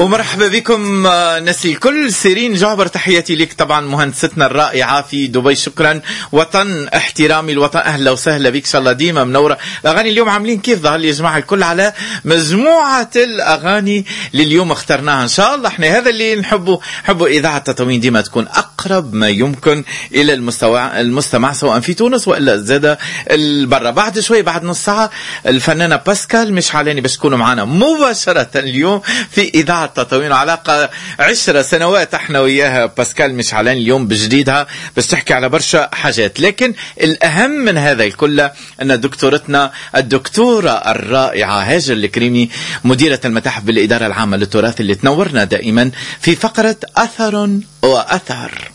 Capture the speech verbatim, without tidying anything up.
ومرحبا بكم نسي الكل. سيرين جعبر تحياتي لك، طبعا مهندستنا الرائعة في دبي. شكرا وطن احترامي الوطن، أهلا وسهلا بك، شاء الله ديما منورة. الأغاني اليوم عاملين كيف ظهر لي يا جماعة الكل على مجموعة الأغاني لليوم اخترناها إن شاء الله. احنا هذا اللي نحبه، حبوا إذاعة تطوين ديما تكون أقرب ما يمكن إلى المستوى المستمع سواء في تونس وإلا زادة البرة. بعد شوي بعد نص ساعة الفنانة باسكال مشعلاني بس تكونوا معنا مباشرة اليوم في إذاعة تطوين. علاقة عشر سنوات احنا وياها باسكال مشعلاني اليوم بجديدها، بس تحكي على برشا حاجات. لكن الأهم من هذا الكل أن دكتورتنا الدكتورة الرائعة هاجر الكريمي مديرة المتاحف بالإدارة العامة للتراث اللي تنورنا دائما في فقرة أثر وأثر.